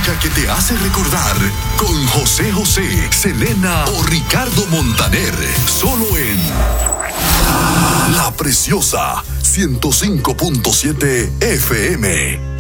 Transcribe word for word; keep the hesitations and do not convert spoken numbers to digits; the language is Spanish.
música que te hace recordar con José José, Selena o Ricardo Montaner. Solo en La Preciosa ciento cinco punto siete F M.